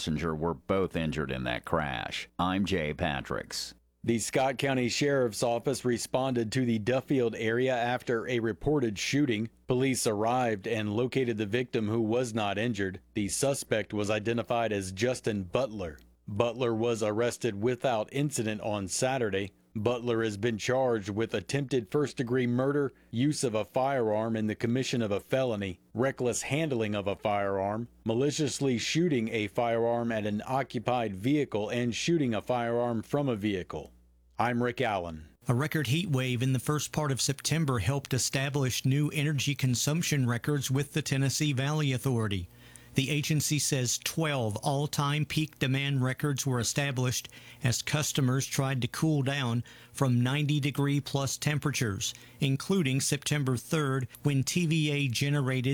passenger were both injured in that crash. I'm Jay Patricks. The Scott County Sheriff's Office responded to the Duffield area after a reported shooting. Police arrived and located the victim, who was not injured. The suspect was identified as Justin Butler. Butler was arrested without incident on Saturday. Butler has been charged with attempted first-degree murder, use of a firearm in the commission of a felony, reckless handling of a firearm, maliciously shooting a firearm at an occupied vehicle, and shooting a firearm from a vehicle. I'm Rick Allen. A record heat wave in the first part of September helped establish new energy consumption records with the Tennessee Valley Authority. The agency says 12 all-time peak demand records were established as customers tried to cool down from 90-degree-plus temperatures, including September 3rd, when TVA generated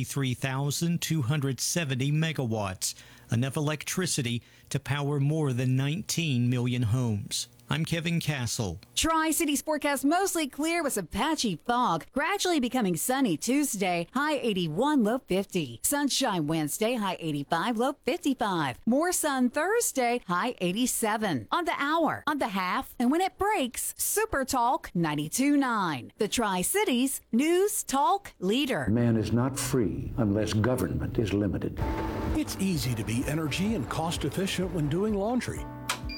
33,270 megawatts, enough electricity to power more than 19 million homes. I'm Kevin Castle. Tri-Cities forecast mostly clear with some patchy fog. Gradually becoming sunny Tuesday, high 81, low 50. Sunshine Wednesday, high 85, low 55. More sun Thursday, high 87. On the hour, on the half, and when it breaks, Super Talk 92.9. The Tri-Cities News Talk Leader. Man is not free unless government is limited. It's easy to be energy and cost efficient when doing laundry.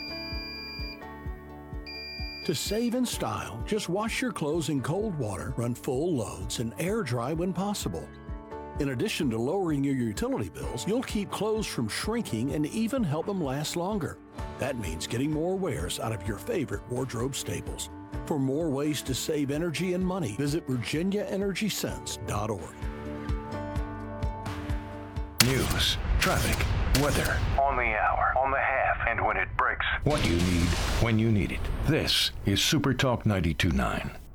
To save in style, just wash your clothes in cold water, run full loads, and air dry when possible. In addition to lowering your utility bills, you'll keep clothes from shrinking and even help them last longer. That means getting more wears out of your favorite wardrobe staples. For more ways to save energy and money, visit VirginiaEnergySense.org. News, traffic, weather. On the hour, on the half, and when it breaks. What you need, when you need it. This is Super Talk 92.9.